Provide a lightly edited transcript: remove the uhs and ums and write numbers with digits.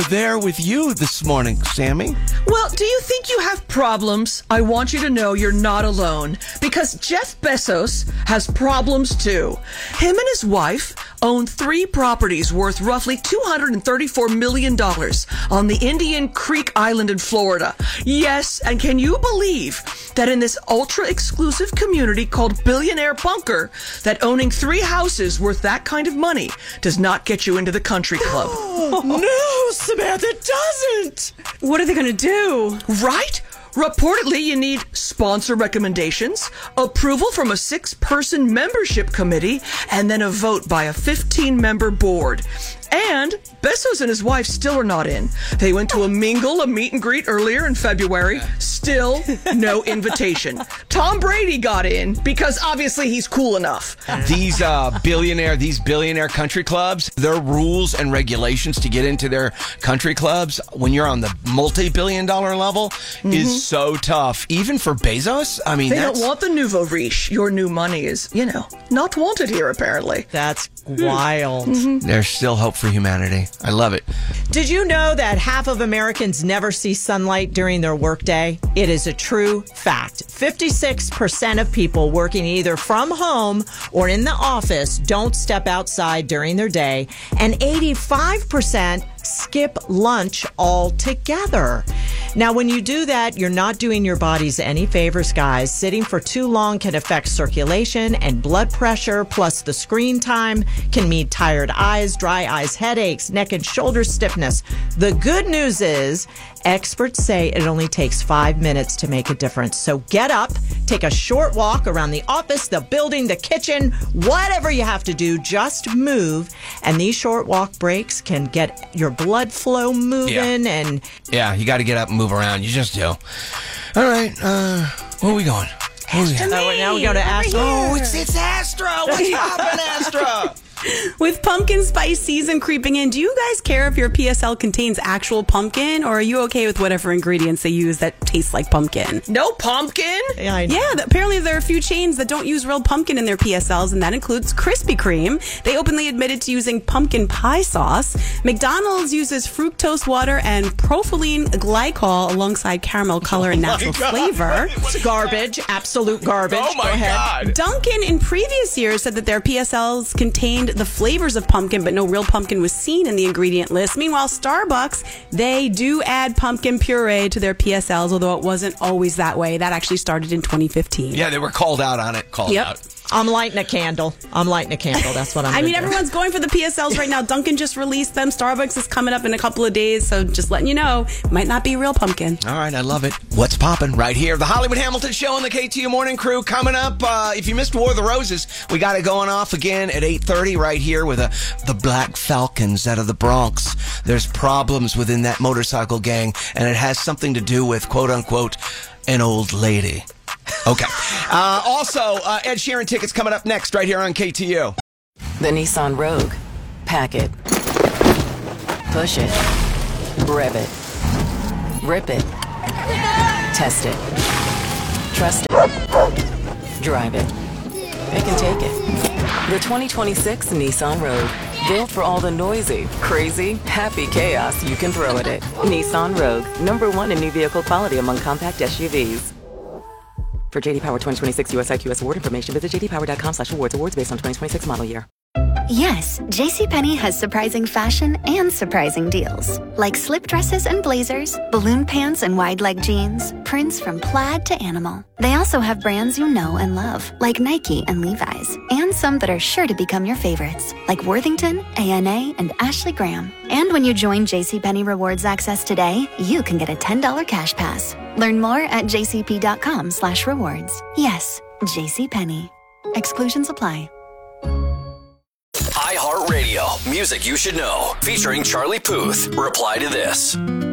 there with you this morning, Sammy. Well, do you think you have problems? I want you to know you're not alone, because Jeff Bezos has problems too. Him and his wife own 3 properties worth roughly $234 million on the Indian Creek Island in Florida. Yes, and can you believe that in this ultra-exclusive community called Billionaire Bunker, that owning 3 houses worth that kind of money does not get you into the country club? No, Samantha, it doesn't. What are they going to do? Right? Reportedly, you need sponsor recommendations, approval from a 6-person membership committee, and then a vote by a 15-member board. And Bezos and his wife still are not in. They went to a meet and greet earlier in February. Still no invitation. Tom Brady got in because obviously he's cool enough. These billionaire country clubs, their rules and regulations to get into their country clubs when you're on the multi-billion-dollar level is so tough. Even for Bezos, I mean, they don't want the nouveau riche. Your new money is, not wanted here, apparently. That's wild. There's still hope for humanity. I love it. Did you know that half of Americans never see sunlight during their workday? It is a true fact. 56% of people working either from home or in the office don't step outside during their day, and 85% skip lunch altogether. Now, when you do that, you're not doing your bodies any favors, guys. Sitting for too long can affect circulation and blood pressure, plus the screen time can mean tired eyes, dry eyes, headaches, neck and shoulder stiffness. The good news is experts say it only takes 5 minutes to make a difference. So get up, take a short walk around the office, the building, the kitchen, whatever you have to do, just move. And these short walk breaks can get your blood flow moving. Yeah, you got to get up and move around. You just do. All right, where are we going? Now we go to Astra. Oh, it's Astra. What's poppin', Astra? With pumpkin spice season creeping in, do you guys care if your PSL contains actual pumpkin, or are you okay with whatever ingredients they use that taste like pumpkin? No pumpkin? Yeah, I know. Yeah, apparently there are a few chains that don't use real pumpkin in their PSLs, and that includes Krispy Kreme. They openly admitted to using pumpkin pie sauce. McDonald's uses fructose water and propylene glycol alongside caramel color and natural flavor. It's garbage, absolute garbage. Oh my God. Dunkin' in previous years said that their PSLs contained the flavors of pumpkin, but no real pumpkin was seen in the ingredient list. Meanwhile, Starbucks, they do add pumpkin puree to their PSLs, although it wasn't always that way. That actually started in 2015. Yeah, they were called out on it. Called out. I'm lighting a candle. That's what I'm I mean, do. everyone's going for the PSLs right now. Dunkin' just released them. Starbucks is coming up in a couple of days, so just letting you know, might not be real pumpkin. All right, I love it. What's poppin' right here? The Hollywood Hamilton Show on the KTU Morning Crew coming up. If you missed War of the Roses, we got it going off again at 8:30 right here with the Black Falcons out of the Bronx. There's problems within that motorcycle gang, and it has something to do with, quote unquote, an old lady. Okay. Also, Ed Sheeran tickets coming up next right here on KTU. The Nissan Rogue. Pack it. Push it. Rev it. Rip it. Test it. Trust it. Drive it. It can take it. The 2026 Nissan Rogue. Built for all the noisy, crazy, happy chaos you can throw at it. Nissan Rogue. #1 in new vehicle quality among compact SUVs. For JD Power 2026 US IQS award information, visit jdpower.com/awards. Awards based on 2026 model year. Yes, JCPenney has surprising fashion and surprising deals. Like slip dresses and blazers, balloon pants and wide leg jeans, prints from plaid to animal. They also have brands you know and love, like Nike and Levi's, and some that are sure to become your favorites, like Worthington, A&A, and Ashley Graham. And when you join JCPenney Rewards Access today, you can get a $10 cash pass. Learn more at jcp.com/rewards. Yes, JCPenney. Exclusions apply. iHeartRadio, music you should know, featuring Charlie Puth. Reply to this.